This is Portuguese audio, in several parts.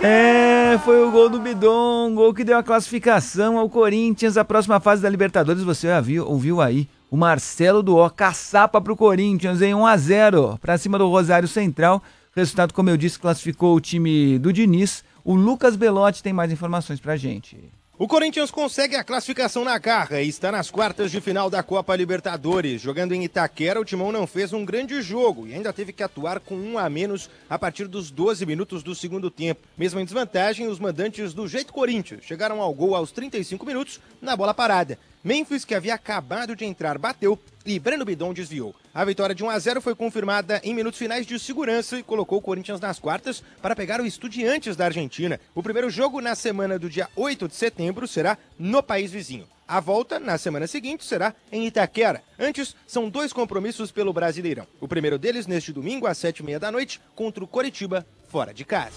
Foi o gol do Bidon, gol que deu a classificação ao Corinthians, a próxima fase da Libertadores. Você ouviu aí o Marcelo Duó, caçapa pro Corinthians em 1-0 pra cima do Rosário Central. Resultado, como eu disse, classificou o time do Diniz. O Lucas Belotti tem mais informações pra gente. O Corinthians consegue a classificação na garra e está nas quartas de final da Copa Libertadores. Jogando em Itaquera, o Timão não fez um grande jogo e ainda teve que atuar com 1 a menos a partir dos 12 minutos do segundo tempo. Mesmo em desvantagem, os mandantes do jeito Corinthians chegaram ao gol aos 35 minutos na bola parada. Memphis, que havia acabado de entrar, bateu e Breno Bidon desviou. A vitória de 1-0 foi confirmada em minutos finais de segurança e colocou o Corinthians nas quartas para pegar o Estudiantes da Argentina. O primeiro jogo na semana do dia 8 de setembro será no país vizinho. A volta, na semana seguinte, será em Itaquera. Antes, são 2 compromissos pelo Brasileirão. O primeiro deles neste domingo, às 7h30 da noite, contra o Coritiba, fora de casa.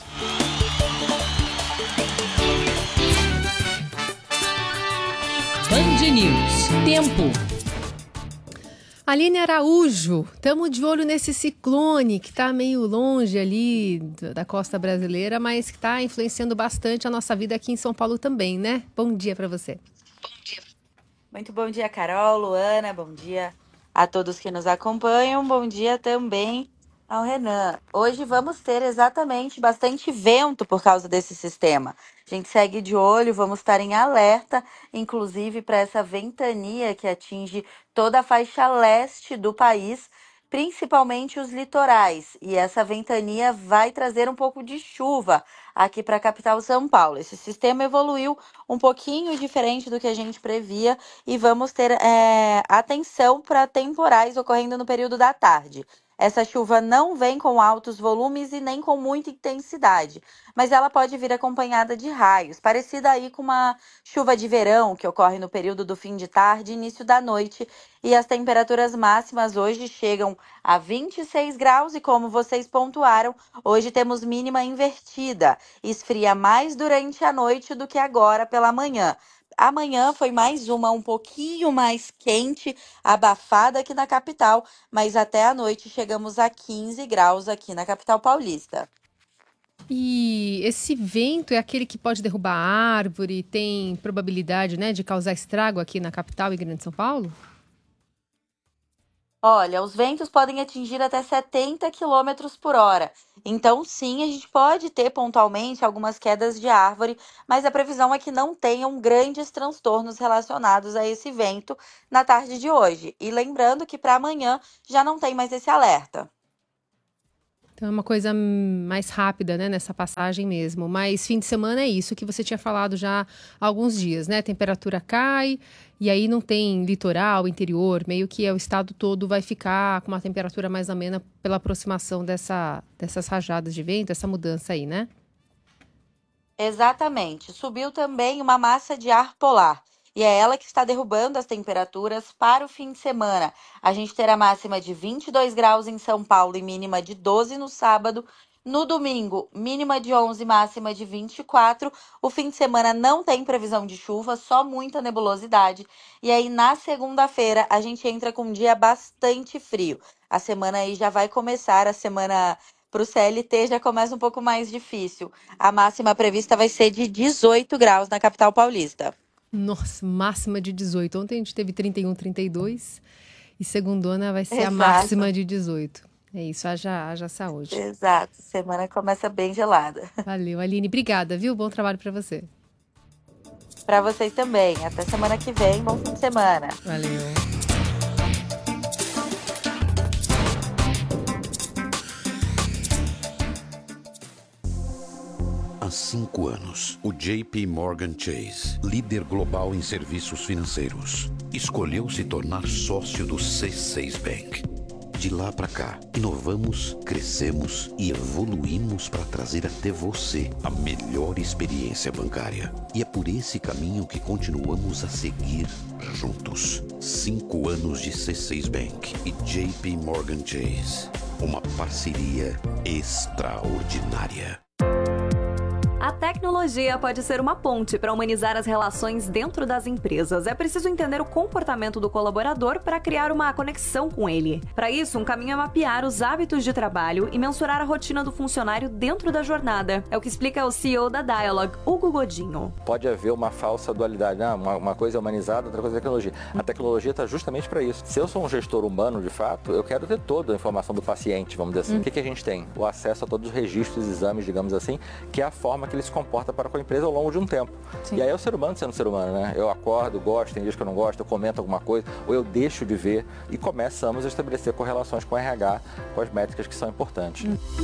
Band News. Tempo. Aline Araújo, estamos de olho nesse ciclone que está meio longe ali da costa brasileira, mas que está influenciando bastante a nossa vida aqui em São Paulo também, né? Bom dia para você. Bom dia. Muito bom dia, Carol, Luana, bom dia a todos que nos acompanham, bom dia também ao Renan. Hoje vamos ter exatamente bastante vento por causa desse sistema. A gente segue de olho, vamos estar em alerta, inclusive para essa ventania que atinge toda a faixa leste do país, principalmente os litorais. E essa ventania vai trazer um pouco de chuva aqui para a capital São Paulo. Esse sistema evoluiu um pouquinho diferente do que a gente previa e vamos ter atenção para temporais ocorrendo no período da tarde. Essa chuva não vem com altos volumes e nem com muita intensidade, mas ela pode vir acompanhada de raios, parecida aí com uma chuva de verão que ocorre no período do fim de tarde e início da noite. E as temperaturas máximas hoje chegam a 26 graus e, como vocês pontuaram, hoje temos mínima invertida. Esfria mais durante a noite do que agora pela manhã. Amanhã foi mais uma um pouquinho mais quente, abafada aqui na capital, mas até a noite chegamos a 15 graus aqui na capital paulista. E esse vento é aquele que pode derrubar árvore, tem probabilidade, né, de causar estrago aqui na capital e Grande São Paulo? Olha, os ventos podem atingir até 70 km por hora. Então, sim, a gente pode ter pontualmente algumas quedas de árvore, mas a previsão é que não tenham grandes transtornos relacionados a esse vento na tarde de hoje. E lembrando que para amanhã já não tem mais esse alerta. Então é uma coisa mais rápida, né, nessa passagem mesmo. Mas fim de semana é isso que você tinha falado já há alguns dias, né? A temperatura cai e aí não tem litoral, interior, meio que o estado todo vai ficar com uma temperatura mais amena pela aproximação dessas rajadas de vento, essa mudança aí, né? Exatamente. Subiu também uma massa de ar polar. E é ela que está derrubando as temperaturas para o fim de semana. A gente terá máxima de 22 graus em São Paulo e mínima de 12 no sábado. No domingo, mínima de 11, máxima de 24. O fim de semana não tem previsão de chuva, só muita nebulosidade. E aí, na segunda-feira, a gente entra com um dia bastante frio. A semana aí já vai começar, a semana para o CLT já começa um pouco mais difícil. A máxima prevista vai ser de 18 graus na capital paulista. Nossa, máxima de 18. Ontem a gente teve 31, 32 e segundona vai ser Exato. A máxima de 18. É isso, haja saúde. Exato, semana começa bem gelada. Valeu, Aline, obrigada, viu? Bom trabalho para você. Para vocês também. Até semana que vem, bom fim de semana. Valeu. Há 5 anos, o JP Morgan Chase, líder global em serviços financeiros, escolheu se tornar sócio do C6 Bank. De lá para cá, inovamos, crescemos e evoluímos para trazer até você a melhor experiência bancária. E é por esse caminho que continuamos a seguir juntos. 5 anos de C6 Bank e JP Morgan Chase. Uma parceria extraordinária. A tecnologia pode ser uma ponte para humanizar as relações dentro das empresas. É preciso entender o comportamento do colaborador para criar uma conexão com ele. Para isso, um caminho é mapear os hábitos de trabalho e mensurar a rotina do funcionário dentro da jornada. É o que explica o CEO da Dialog, Hugo Godinho. Pode haver uma falsa dualidade, uma coisa é humanizada, outra coisa é tecnologia. A tecnologia está justamente para isso. Se eu sou um gestor humano, de fato, eu quero ter toda a informação do paciente, vamos dizer assim. O que a gente tem? O acesso a todos os registros, exames, digamos assim, que é a forma que ele se comporta para com a empresa ao longo de um tempo. Sim. E aí é o ser humano sendo ser humano, né? Eu acordo, gosto, tem dias que eu não gosto, eu comento alguma coisa, ou eu deixo de ver e começamos a estabelecer correlações com o RH, com as métricas que são importantes.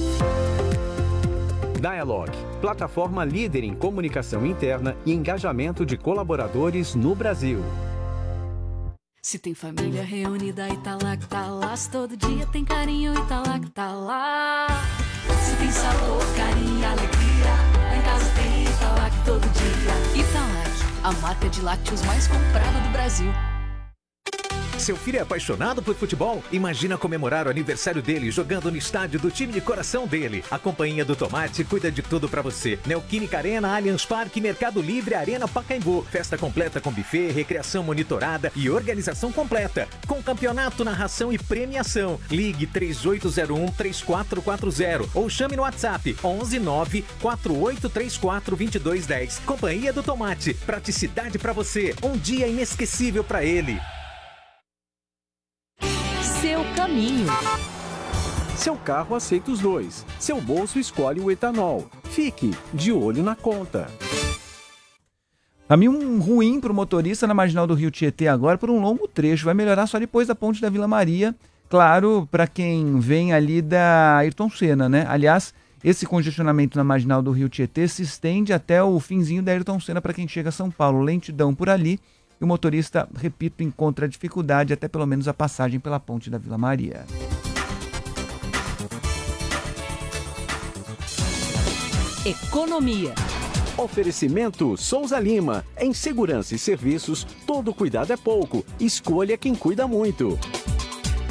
Dialog, plataforma líder em comunicação interna e engajamento de colaboradores no Brasil. Se tem família reunida e tá lá que tá lá, se todo dia tem carinho e tá lá que tá lá. Se tem sabor, carinho e alegria, lá em casa tem Italac todo dia. Italac, a marca de lácteos mais comprada do Brasil. Seu filho é apaixonado por futebol? Imagina comemorar o aniversário dele jogando no estádio do time de coração dele. A Companhia do Tomate cuida de tudo pra você. Neoquímica Arena, Allianz Parque, Mercado Livre, Arena Pacaembu. Festa completa com buffet, recreação monitorada e organização completa. Com campeonato, narração e premiação. Ligue 3801-3440 ou chame no WhatsApp 119-4834-2210. Companhia do Tomate. Praticidade pra você. Um dia inesquecível pra ele. Seu caminho. Seu carro aceita os dois. Seu bolso escolhe o etanol. Fique de olho na conta. Caminho ruim para o motorista na marginal do Rio Tietê agora por um longo trecho. Vai melhorar só depois da ponte da Vila Maria. Claro, para quem vem ali da Ayrton Senna, né? Aliás, esse congestionamento na marginal do Rio Tietê se estende até o finzinho da Ayrton Senna para quem chega a São Paulo. Lentidão por ali. E o motorista, repito, encontra dificuldade até pelo menos a passagem pela ponte da Vila Maria. Economia. Oferecimento Souza Lima. Em segurança e serviços, todo cuidado é pouco. Escolha quem cuida muito.